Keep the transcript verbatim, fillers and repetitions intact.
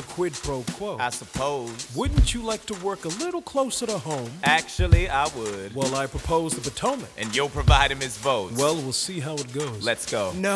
quid pro quo. I suppose. Wouldn't you like to work a little closer to home? Actually, I would. Well, I propose the Potomac. And you'll provide him his votes. Well, we'll see how it goes. Let's go. No.